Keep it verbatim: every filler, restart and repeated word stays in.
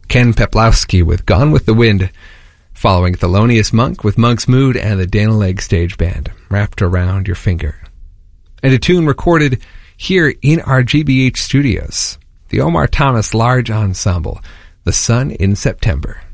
Ken Peplowski with Gone with the Wind, following Thelonious Monk with Monk's Mood and the Dana Legg Stage Band, Wrapped Around Your Finger. And a tune recorded here in our G B H studios, the Omar Thomas Large Ensemble, The Sun in September.